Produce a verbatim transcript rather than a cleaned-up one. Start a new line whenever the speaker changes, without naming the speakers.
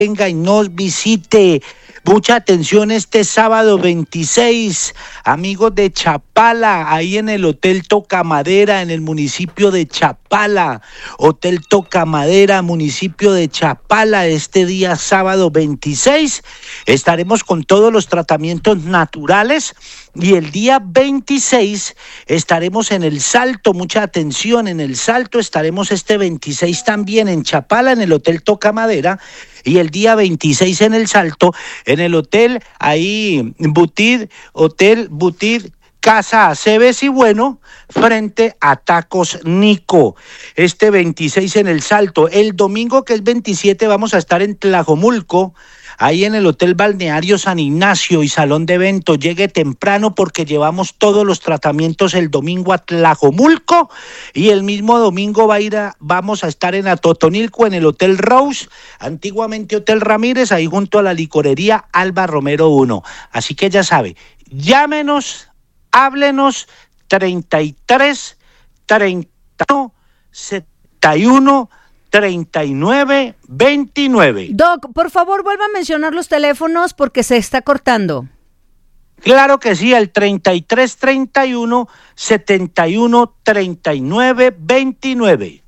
venga y nos visite. Mucha atención este sábado veintiséis, amigos de Chapala, ahí en el Hotel Tocamadera, en el municipio de Chapala. Hotel Tocamadera, municipio de Chapala, este día sábado veintiséis, estaremos con todos los tratamientos naturales. Y el día veintiséis estaremos en el Salto, mucha atención, en el Salto estaremos este veintiséis también en Chapala, en el Hotel Tocamadera, y el día veintiséis en el Salto, en el hotel, ahí, Butir, Hotel Butir, Casa Aceves y Bueno, frente a Tacos Nico. Este veintiséis en el Salto. El domingo, que es veintisiete, vamos a estar en Tlajomulco, ahí en el Hotel Balneario San Ignacio y Salón de Eventos. Llegue temprano porque llevamos todos los tratamientos el domingo a Tlajomulco, y el mismo domingo va a ir a, vamos a estar en Atotonilco, en el Hotel Rose, antiguamente Hotel Ramírez, ahí junto a la licorería Alba Romero uno. Así que ya sabe, llámenos, háblenos, treinta y tres, treinta setenta y uno, treinta y nueve, veintinueve.
Doc, por favor, vuelva a mencionar los teléfonos porque se está cortando.
Claro que sí, el treinta y tres, treinta y uno, setenta y uno, treinta y nueve, veintinueve.